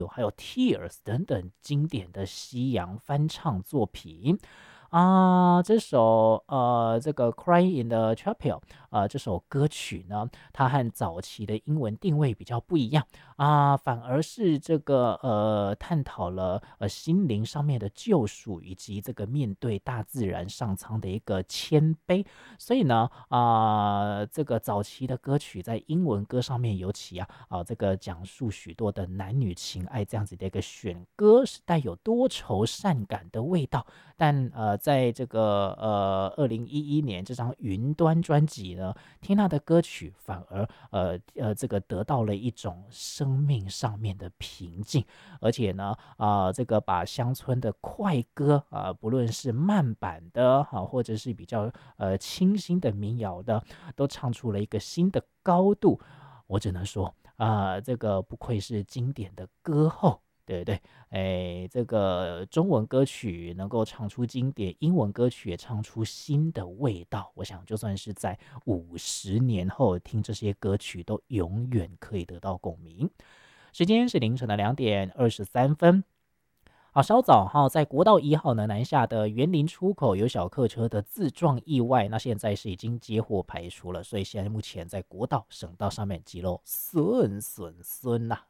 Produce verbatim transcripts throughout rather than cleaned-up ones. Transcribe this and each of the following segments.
还有 Tears 等等经典的西洋翻唱作品。啊，这首呃，这个《Crying in the Chapel》呃，这首歌曲呢，它和早期的英文定位比较不一样啊，反而是这个呃，探讨了呃心灵上面的救赎，以及这个面对大自然上苍的一个谦卑。所以呢，啊、这个早期的歌曲在英文歌上面，尤其啊啊，这个讲述许多的男女情爱这样子的一个选歌，是带有多愁善感的味道。但呃，在这个呃二零一一年这张云端专辑呢，听他的歌曲反而呃呃这个得到了一种生命上面的平静，而且呢啊、呃、这个把乡村的快歌啊、呃，不论是慢板的啊，或者是比较呃清新的民谣的，都唱出了一个新的高度。我只能说啊、呃，这个不愧是经典的歌后。对不对？哎，这个中文歌曲能够唱出经典，英文歌曲也唱出新的味道。我想，就算是在五十年后听这些歌曲，都永远可以得到共鸣。时间是凌晨的两点二十三分。好，稍早哈，在国道一号呢南下的园林出口有小客车的自撞意外，那现在是已经接获排除了，所以现在目前在国道、省道上面记录顺顺顺呐。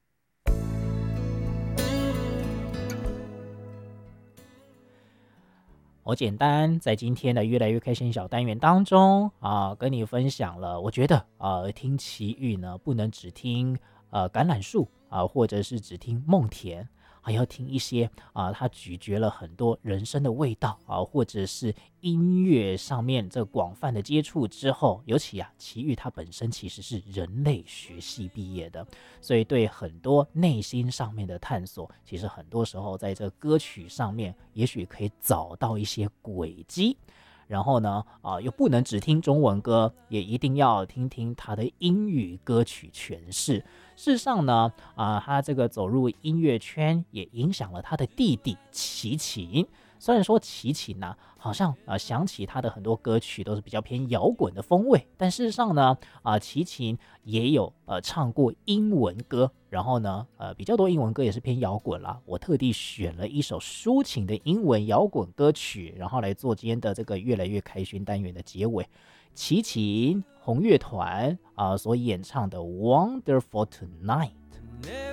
我简单在今天的越来越开心小单元当中啊，跟你分享了，我觉得啊，听奇遇呢，不能只听呃橄榄树啊，或者是只听梦田，还要听一些啊，他咀嚼了很多人生的味道啊，或者是音乐上面这广泛的接触之后，尤其啊，奇遇他本身其实是人类学系毕业的，所以对很多内心上面的探索，其实很多时候在这歌曲上面，也许可以找到一些轨迹。然后呢，啊、呃，又不能只听中文歌，也一定要听听他的英语歌曲诠释。事实上呢，啊、呃，他这个走入音乐圈，也影响了他的弟弟齐秦。虽然说齐秦呢、啊，好像啊、呃、想起他的很多歌曲都是比较偏摇滚的风味，但事实上呢，啊、呃、齐秦也有呃唱过英文歌，然后呢，呃比较多英文歌也是偏摇滚啦。我特地选了一首抒情的英文摇滚歌曲，然后来做今天的这个越来越开心单元的结尾。齐秦红乐团啊、呃、所演唱的《Wonderful Tonight》。